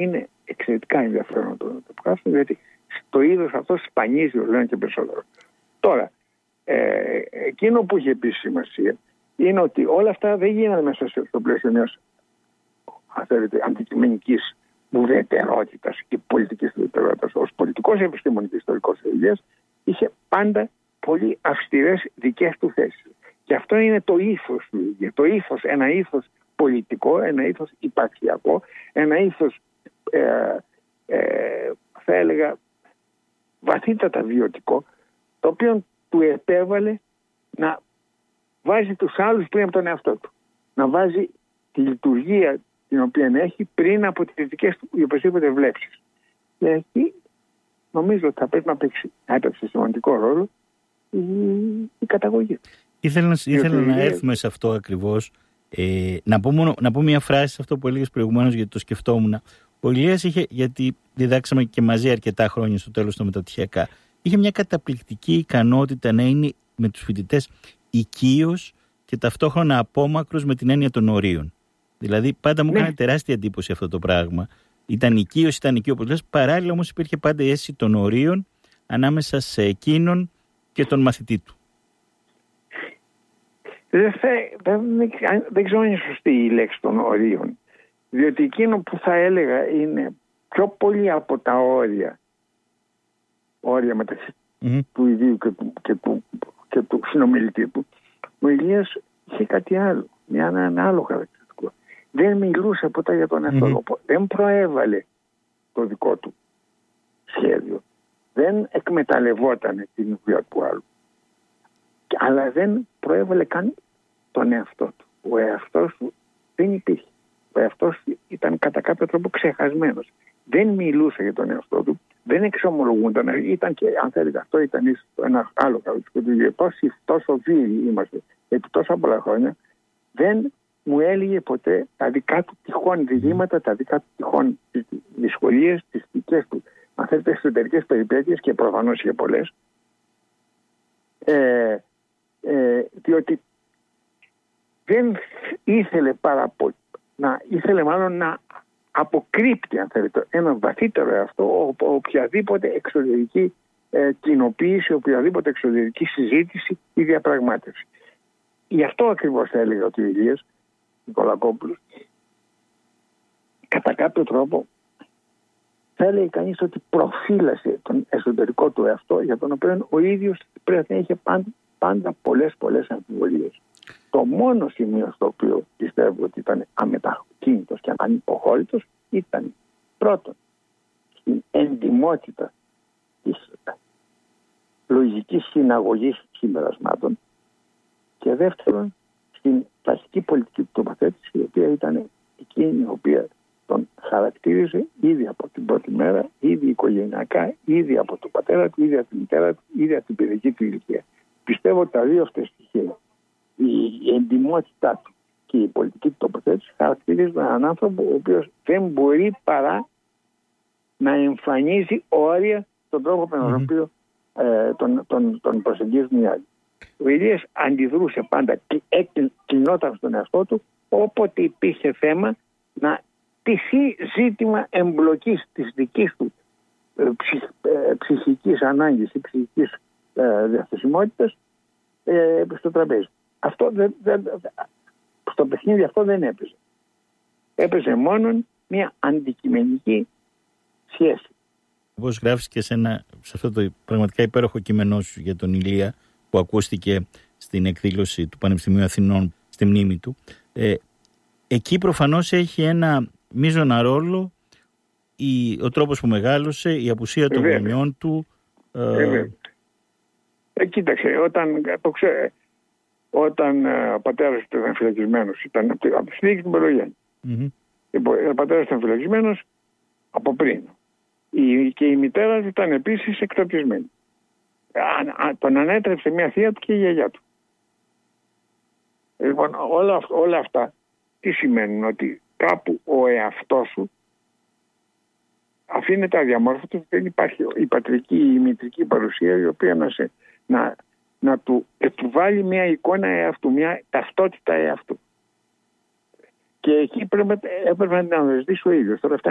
είναι εξαιρετικά ενδιαφέρον το podcast, γιατί το είδος αυτό σπανίζει όλο ένα και περισσότερο. Τώρα, εκείνο που είχε επίσης σημασία είναι ότι όλα αυτά δεν γίνανε μέσα στο πλαίσιο μιας, αν θέλετε, αντικειμενικής ουδετερότητας και πολιτικής ουδετερότητας. Ως πολιτικός επιστήμον και ιστορικός Ηλίας είχε πάντα πολύ αυστηρές δικές του θέσεις. Και αυτό είναι το ήθος του Ηλία. Το ήθος, ένα ήθος πολιτικό, ένα ήθος υπαρξιακό, ένα ήθος θα έλεγα βαθύτατα βιωτικό, το οποίο του επέβαλε να βάζει τους άλλους πριν από τον εαυτό του. Να βάζει τη λειτουργία την οποία έχει πριν από τις δικές του οποιασδήποτε βλέψεις. Και εκεί νομίζω ότι θα πρέπει να έπαιξε σημαντικό ρόλο η καταγωγή. Ήθελα να έρθουμε σε αυτό ακριβώς. Να πω μια φράση σε αυτό που έλεγες προηγουμένως, γιατί το σκεφτόμουν. Ο Ηλίας είχε, γιατί διδάξαμε και μαζί αρκετά χρόνια στο τέλος των μεταπτυχιακά, είχε μια καταπληκτική ικανότητα να είναι με τους φοιτητές οικείος και ταυτόχρονα απόμακρος με την έννοια των ορίων. Δηλαδή πάντα μου έκανε τεράστια εντύπωση αυτό το πράγμα. Ήταν οικείο, όπως λες, παράλληλα όμως υπήρχε πάντα η αίσθηση των ορίων ανάμεσα σε εκείνον και τον μαθητή του. Δεν ξέρω αν είναι σωστή η λέξη των ορίων. Διότι εκείνο που θα έλεγα είναι πιο πολύ από τα όρια μεταξύ του ιδίου και του συνομιλητή του, ο Ηλίας είχε κάτι άλλο, ένα άλλο χαρακτηριστικό. Δεν μιλούσε ποτέ για τον εαυτό του, δεν προέβαλε το δικό του σχέδιο, δεν εκμεταλλευόταν την ιδέα του άλλου, αλλά δεν προέβαλε καν τον εαυτό του. Ο εαυτός του δεν υπήρχε. Ο εαυτός του ήταν κατά κάποιο τρόπο ξεχασμένος. Δεν μιλούσε για τον εαυτό του, δεν εξομολογούνταν. Ήταν και, αν θέλετε, αυτό ήταν ίσως ένα άλλο χαρακτηριστικό. Τόσο βίαιοι είμαστε επί τόσα πολλά χρόνια, δεν μου έλεγε ποτέ τα δικά του τυχόν διλήμματα, τα δικά του τυχόν δυσκολίες, τις δικές του, αν θέλετε, εσωτερικές περιπέτειες, και προφανώς είχε πολλές. Διότι δεν ήθελε ήθελε μάλλον να αποκρύπτει, αν θέλετε, ένα βαθύτερο εαυτό, οποιαδήποτε εξωτερική κοινοποίηση, οποιαδήποτε εξωτερική συζήτηση ή διαπραγμάτευση. Γι' αυτό ακριβώς θα έλεγα ότι ο Ηλίας Νικολακόπουλος κατά κάποιο τρόπο θα έλεγε κανείς ότι προφύλασε τον εσωτερικό του εαυτό, για τον οποίο ο ίδιος πρέπει να είχε πάντα πολλές αμφιβολίες. Το μόνο σημείο στο οποίο πιστεύω ότι ήταν αμετακίνητος και ανυποχώρητος ήταν πρώτον στην εντιμότητα της λογικής συναγωγής συμπερασμάτων και δεύτερον στην κλασική πολιτική του τοποθέτηση, η οποία ήταν εκείνη η οποία τον χαρακτήριζε ήδη από την πρώτη μέρα, ήδη οικογενειακά, ήδη από τον πατέρα του, ήδη από τη μητέρα του, ήδη από την παιδική του ηλικία. Πιστεύω ότι τα δύο αυτές στοιχεία, η εντιμότητά του και η πολιτική του τοποθέτηση, χαρακτηρίζουν έναν άνθρωπο ο οποίος δεν μπορεί παρά να εμφανίζει όρια στον τρόπο με τον οποίο τον προσεγγίζουν οι άλλοι. Ο Ηλίας αντιδρούσε πάντα, κλεινόταν στον εαυτό του όποτε υπήρχε θέμα να τυχεί ζήτημα εμπλοκής της δικής του ψυχικής ανάγκης ή ψυχικής διαθεσιμότητας στο τραπέζι. Αυτό στο παιχνίδι αυτό δεν έπαιζε. Έπαιζε μόνο μια αντικειμενική σχέση. Όπως γράφεις και σε αυτό το πραγματικά υπέροχο κείμενό σου για τον Ηλία που ακούστηκε στην εκδήλωση του Πανεπιστημίου Αθηνών στη μνήμη του, εκεί προφανώς έχει ένα μείζωνα ρόλο ο τρόπος που μεγάλωσε, η απουσία των γονιών του. Κοίταξε, όταν ο πατέρας του ήταν φυλακισμένος, ήταν από τη συνθήκη του Μπελογιάννη. Ο πατέρας ήταν φυλακισμένος από πριν. Και η μητέρα ήταν επίσης εκτοπισμένη. Τον ανέτρεψε μια θεία του και η γιαγιά του. Λοιπόν, όλα αυτά τι σημαίνουν? Ότι κάπου ο εαυτός σου αφήνεται αδιαμόρφωτο, δεν υπάρχει η πατρική ή η μητρική παρουσία η οποία να του βάλει μια εικόνα εαυτού, μια ταυτότητα εαυτού. Και εκεί έπρεπε να την αναζητήσει ο ίδιος. Τώρα